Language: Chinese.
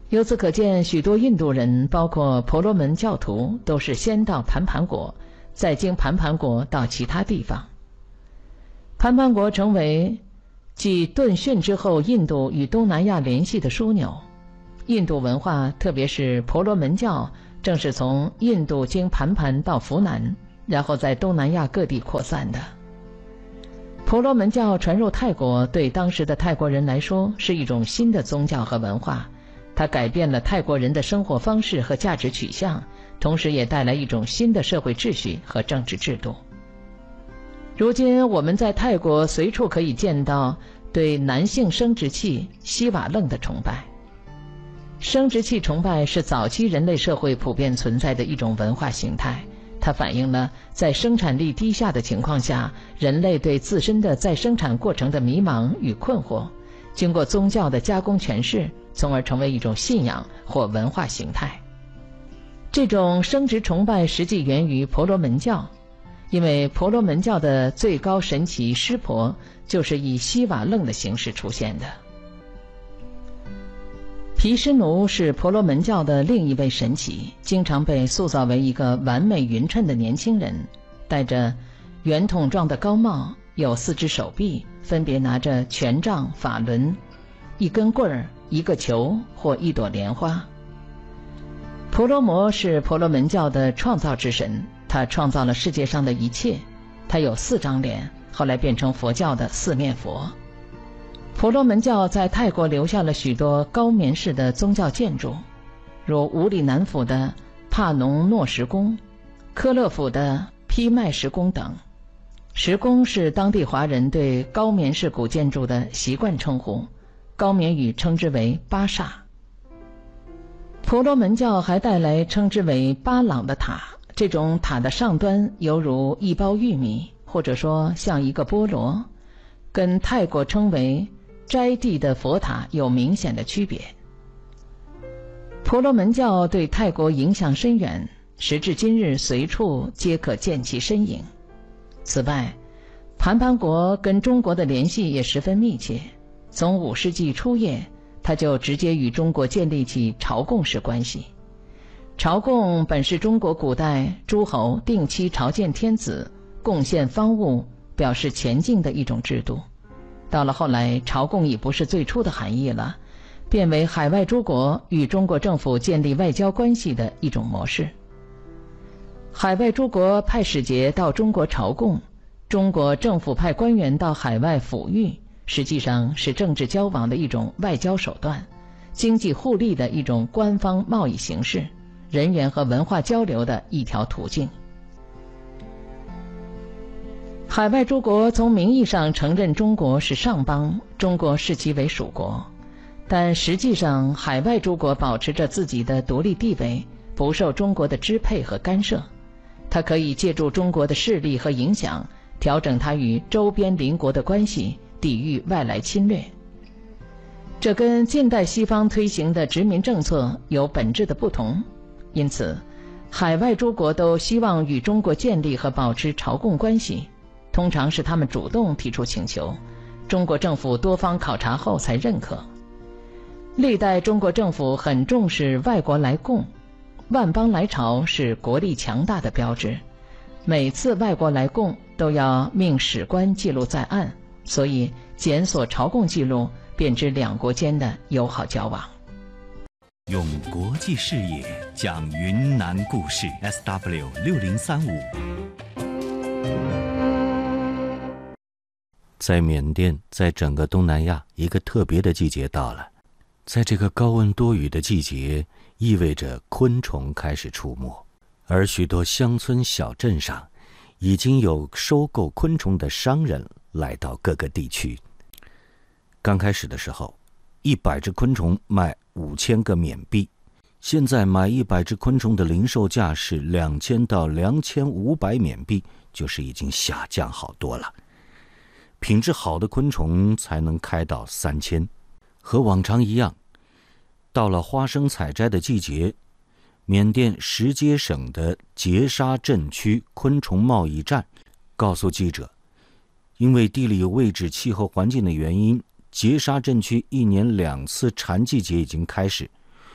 由此可见，许多印度人，包括婆罗门教徒，都是先到盘盘国，再经盘盘国到其他地方。盘盘国成为继顿逊之后印度与东南亚联系的枢纽。印度文化，特别是婆罗门教，正是从印度经盘盘到扶南，然后在东南亚各地扩散的。婆罗门教传入泰国，对当时的泰国人来说是一种新的宗教和文化，它改变了泰国人的生活方式和价值取向，同时也带来一种新的社会秩序和政治制度。如今我们在泰国随处可以见到对男性生殖器希瓦楞的崇拜。生殖器崇拜是早期人类社会普遍存在的一种文化形态，它反映了在生产力低下的情况下，人类对自身的再生产过程的迷茫与困惑，经过宗教的加工诠释，从而成为一种信仰或文化形态。这种生殖崇拜实际源于婆罗门教，因为婆罗门教的最高神祇湿婆就是以希瓦楞的形式出现的。毗湿奴是婆罗门教的另一位神祇，经常被塑造为一个完美匀称的年轻人，戴着圆筒状的高帽，有4只手臂，分别拿着权杖、法轮、一根棍儿、一个球或一朵莲花。婆罗摩是婆罗门教的创造之神，他创造了世界上的一切。他有4张脸，后来变成佛教的4面佛。婆罗门教在泰国留下了许多高棉式的宗教建筑，如五里南府的帕农诺什宫、科勒府的披麦什宫等。什宫是当地华人对高棉式古建筑的习惯称呼，高棉语称之为巴刹。婆罗门教还带来称之为巴朗的塔，这种塔的上端犹如一包玉米，或者说像一个菠萝，跟泰国称为斋地的佛塔有明显的区别。婆罗门教对泰国影响深远，时至今日随处皆可见其身影。此外，盘盘国跟中国的联系也十分密切，从5世纪初叶，它就直接与中国建立起朝贡式关系。朝贡本是中国古代诸侯定期朝见天子，贡献方物，表示前进的一种制度。到了后来，朝贡已不是最初的含义了，变为海外诸国与中国政府建立外交关系的一种模式。海外诸国派使节到中国朝贡，中国政府派官员到海外抚育，实际上是政治交往的一种外交手段，经济互利的一种官方贸易形式，人员和文化交流的一条途径。海外诸国从名义上承认中国是上邦，中国视其为属国，但实际上海外诸国保持着自己的独立地位，不受中国的支配和干涉。它可以借助中国的势力和影响，调整它与周边邻国的关系，抵御外来侵略。这跟近代西方推行的殖民政策有本质的不同，因此海外诸国都希望与中国建立和保持朝贡关系，通常是他们主动提出请求，中国政府多方考察后才认可。历代中国政府很重视外国来贡，万邦来朝是国力强大的标志，每次外国来贡都要命史官记录在案，所以检索朝贡记录，便知两国间的友好交往。 用国际视野讲云南故事 SW6035。在缅甸，在整个东南亚，一个特别的季节到了。在这个高温多雨的季节，意味着昆虫开始出没，而许多乡村小镇上已经有收购昆虫的商人来到各个地区。刚开始的时候，100只昆虫卖5000个缅币，现在买100只昆虫的零售价是2000到2500缅币，就是已经下降好多了。品质好的昆虫才能开到3000。和往常一样，到了花生采摘的季节，缅甸什阶省的杰沙镇区昆虫贸易站告诉记者，因为地理位置、气候环境的原因，杰沙镇区1年2次产季节已经开始，